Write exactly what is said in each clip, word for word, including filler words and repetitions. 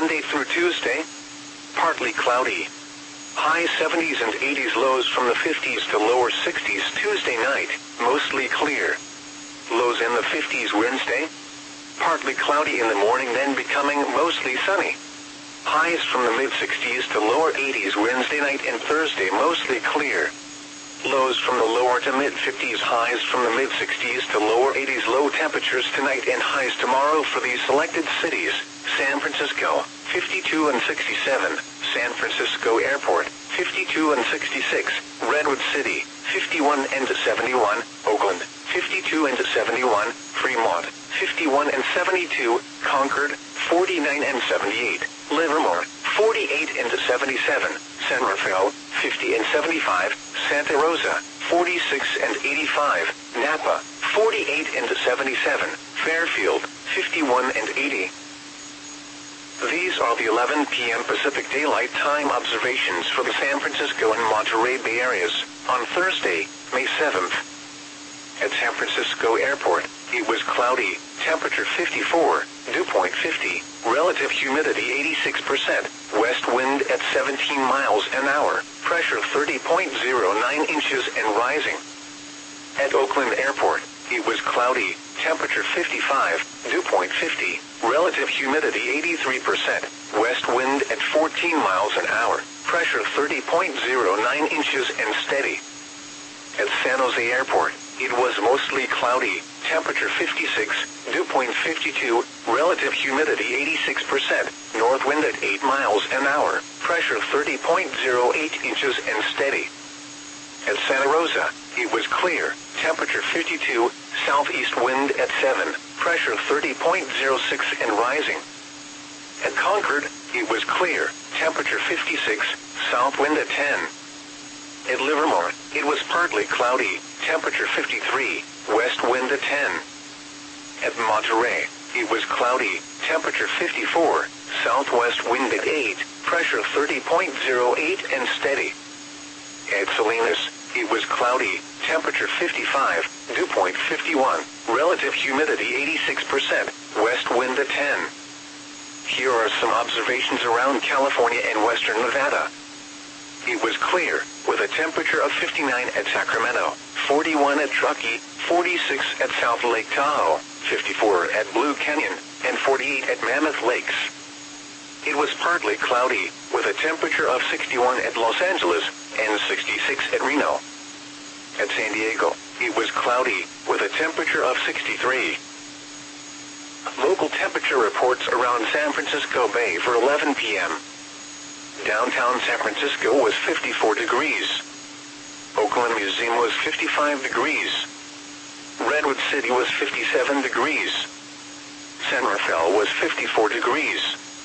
Monday through Tuesday, partly cloudy. High seventies and eighties, lows from the fifties to lower sixties Tuesday night, mostly clear. Lows in the fifties Wednesday, partly cloudy in the morning, then becoming mostly sunny. Highs from the mid-sixties to lower eighties Wednesday night and Thursday, mostly clear. Lows from the lower to mid-fifties, highs from the mid-sixties to lower eighties. Low temperatures tonight and highs tomorrow for these selected cities: San Francisco, fifty-two and sixty-seven, San Francisco Airport, fifty-two and sixty-six, Redwood City, fifty-one and seventy-one, Oakland, fifty-two and seventy-one, Fremont, fifty-one and seventy-two, Concord, forty-nine and seventy-eight, Livermore, forty-eight and seventy-seven, San Rafael, fifty and seventy-five, Santa Rosa, forty-six and eighty-five, Napa, forty-eight and seventy-seven, Fairfield, fifty-one and eighty. These are the eleven p m Pacific Daylight Time observations for the San Francisco and Monterey Bay areas on Thursday, May seventh. At San Francisco Airport, it was cloudy, temperature fifty-four, dew point fifty, relative humidity eighty-six percent, west wind at seventeen miles an hour, pressure thirty point zero nine inches and rising. At Oakland Airport, it was cloudy, temperature fifty-five, dew point fifty, relative humidity eighty-three percent, west wind at fourteen miles an hour, pressure thirty point zero nine inches and steady. At San Jose Airport, it was mostly cloudy, temperature fifty-six, dew point fifty-two, relative humidity eighty-six percent, north wind at eight miles an hour, pressure thirty point zero eight inches and steady. At Santa Rosa, it was clear, temperature fifty-two, southeast wind at seven, pressure thirty point zero six and rising. At Concord, it was clear, temperature fifty-six, south wind at ten. At Livermore, it was partly cloudy, temperature fifty-three, west wind at ten. At Monterey, it was cloudy, temperature fifty-four, southwest wind at eight, pressure thirty point zero eight and steady. At Salinas, it was cloudy, temperature fifty-five, dew point fifty-one, relative humidity eighty-six percent, west wind at ten. Here are some observations around California and western Nevada. It was clear, with a temperature of fifty-nine at Sacramento, forty-one at Truckee, forty-six at South Lake Tahoe, fifty-four at Blue Canyon, and forty-eight at Mammoth Lakes. It was partly cloudy, with a temperature of sixty-one at Los Angeles, and sixty-six at Reno. At San Diego, it was cloudy, with a temperature of sixty-three. Local temperature reports around San Francisco Bay for eleven p m Downtown San Francisco was fifty-four degrees. Oakland Museum was fifty-five degrees. Redwood City was fifty-seven degrees. San Rafael was fifty-four degrees.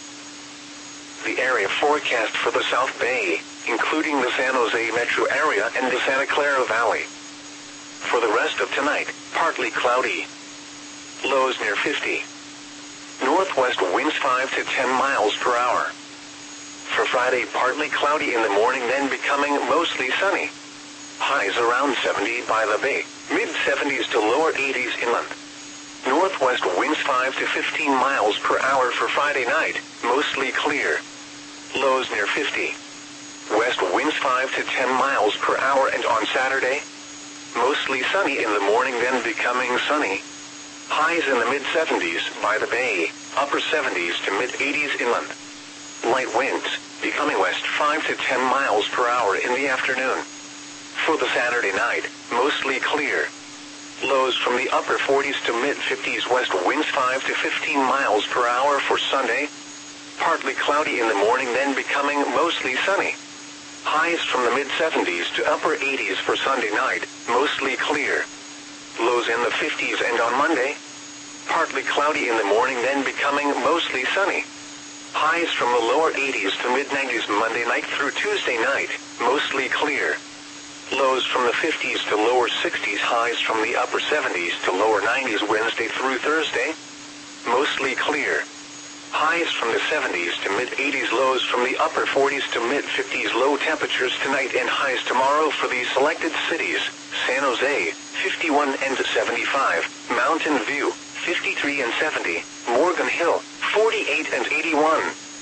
The area forecast for the South Bay, including the San Jose metro area and the Santa Clara Valley. For the rest of tonight, partly cloudy. Lows near fifty. Northwest winds five to ten miles per hour. For Friday, partly cloudy in the morning, then becoming mostly sunny. Highs around seventy by the bay, mid-seventies to lower eighties inland. Northwest winds five to fifteen miles per hour for Friday night, mostly clear. Lows near fifty. West winds five to ten miles per hour, and on Saturday, mostly sunny in the morning, then becoming sunny. Highs in the mid-seventies by the bay, upper seventies to mid-eighties inland. Light winds, becoming west five to ten miles per hour in the afternoon. For the Saturday night, mostly clear. Lows from the upper forties to mid-fifties, west winds five to fifteen miles per hour for Sunday. Partly cloudy in the morning, then becoming mostly sunny. Highs from the mid-seventies to upper eighties for Sunday night, mostly clear. Lows in the fifties, and on Monday, partly cloudy in the morning, then becoming mostly sunny. Highs from the lower eighties to mid-nineties Monday night through Tuesday night, mostly clear. Lows from the fifties to lower sixties, highs from the upper seventies to lower nineties Wednesday through Thursday, mostly clear. Highs from the seventies to mid-eighties, lows from the upper forties to mid-fifties. Low temperatures tonight and highs tomorrow for these selected cities: San Jose, fifty-one and seventy-five, Mountain View, fifty-three and seventy, Morgan Hill, forty-eight and eighty-one.